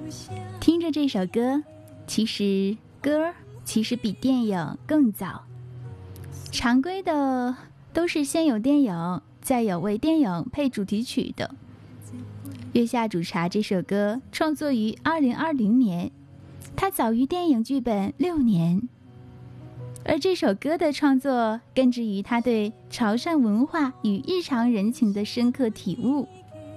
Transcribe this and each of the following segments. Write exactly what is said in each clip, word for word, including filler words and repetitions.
听着这首歌，其实歌其实比电影更早。常规的都是先有电影，再有为电影配主题曲的。月下煮茶这首歌创作于二零二零年，它早于电影剧本六年。而这首歌的创作根植于他对潮汕文化与日常人情的深刻体悟。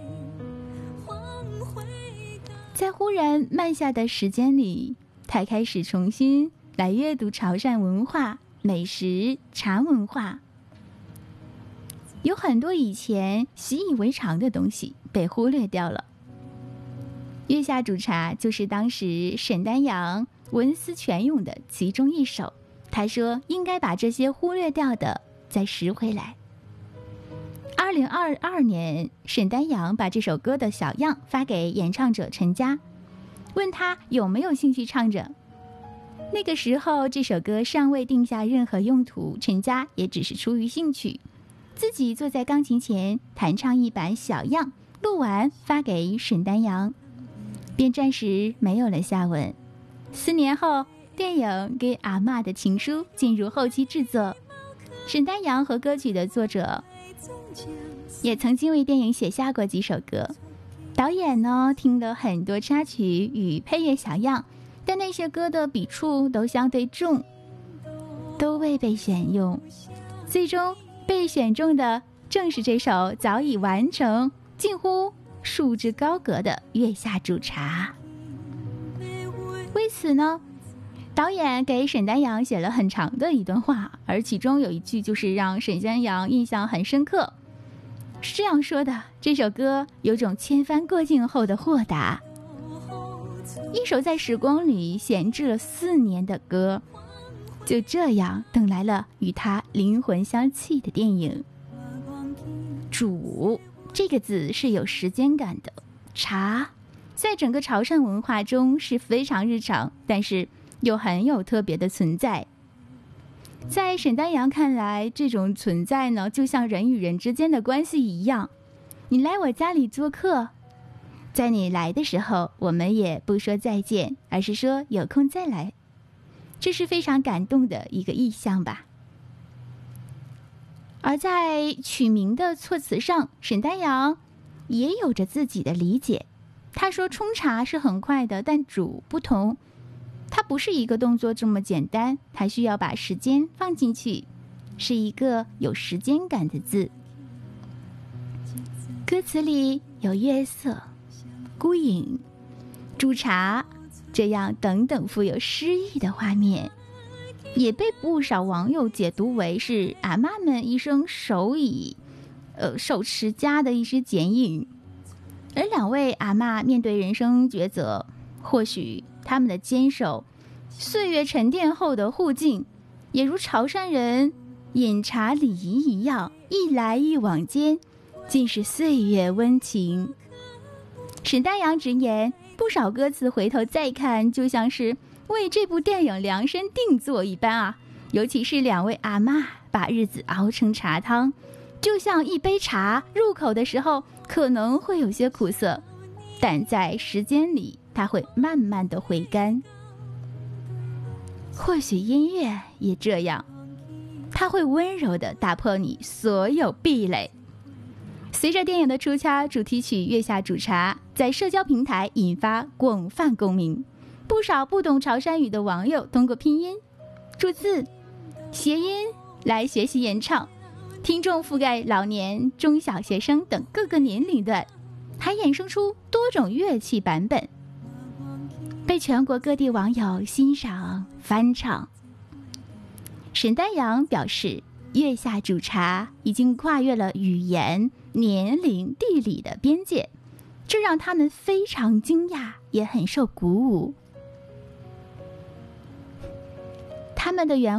在忽然慢下的时间里，他开始重新来阅读潮汕文化、美食、茶文化。有很多以前习以为常的东西被忽略掉了。月下煮茶就是当时沈丹阳文思泉涌的其中一首。他说应该把这些忽略掉的再拾回来。二零二二年，沈丹阳把这首歌的小样发给演唱者陈佳，问他有没有兴趣唱着。那个时候这首歌尚未定下任何用途，陈佳也只是出于兴趣，自己坐在钢琴前弹唱一版小样，录完发给沈丹阳，便暂时没有了下文。四年后，电影《给阿嬷的情书》进入后期制作，沈丹阳和歌曲的作者也曾经为电影写下过几首歌。导演呢听了很多插曲与配乐小样，但那些歌的笔触都相对重，都未被选用。最终被选中的正是这首早已完成、近乎束之高阁的《月下煮茶》。为此呢，导演给沈丹阳写了很长的一段话，而其中有一句就是让沈丹阳印象很深刻，是这样说的：这首歌有种千帆过尽后的豁达，一首在时光里闲置了四年的歌，就这样等来了与它灵魂相契的电影。煮这个字是有时间感的，茶在整个潮汕文化中是非常日常，但是又很有特别的存在。在沈丹阳看来，这种存在呢，就像人与人之间的关系一样。你来我家里做客，在你来的时候，我们也不说再见，而是说有空再来。这是非常感动的一个意象吧。而在取名的措辞上，沈丹阳也有着自己的理解。他说冲茶是很快的，但煮不同，它不是一个动作这么简单，它需要把时间放进去，是一个有时间感的字。歌词里有月色、孤影、煮茶这样等等富有诗意的画面，也被不少网友解读为是阿嬷们一生手以呃手持家的一支剪影。而两位阿嬷面对人生抉择，或许他们的坚守，岁月沉淀后的护境，也如潮汕人饮茶礼仪一样，一来一往间尽是岁月温情。沈丹阳直言，不少歌词回头再看，就像是为这部电影量身定做一般啊！尤其是两位阿嬷把日子熬成茶汤，就像一杯茶入口的时候可能会有些苦涩，但在时间里它会慢慢的回甘。或许音乐也这样，它会温柔地打破你所有壁垒。随着电影的出圈，主题曲《月下煮茶》在社交平台引发广泛共鸣，不少不懂潮汕语的网友通过拼音、注字、谐音来学习演唱，听众覆盖老年、中小学生等各个年龄段，还衍生出多种乐器版本，被全国各地网友欣赏翻唱。沈丹阳表示，月下煮茶已经跨越了语言、年龄、地理的边界，这让他们非常惊讶，也很受鼓舞。他们的原